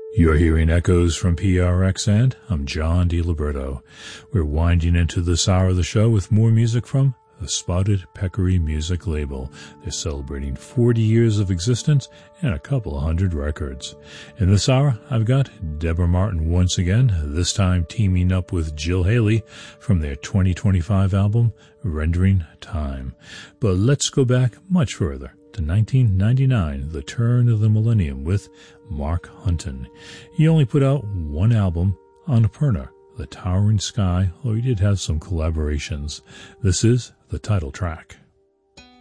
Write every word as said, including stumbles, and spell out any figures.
You're hearing echoes from P R X, and I'm John DiLiberto. We're winding into this hour of the show with more music from the Spotted Peccary music label. They're celebrating forty years of existence and a couple of hundred records. In this hour, I've got Deborah Martin once again, this time teaming up with Jill Haley from their twenty twenty-five album, Rendering Time. But let's go back much further to nineteen ninety-nine, the turn of the millennium, with Mark Hunton. He only put out one album, Annapurna, The Towering Sky, although he did have some collaborations. This is the title track.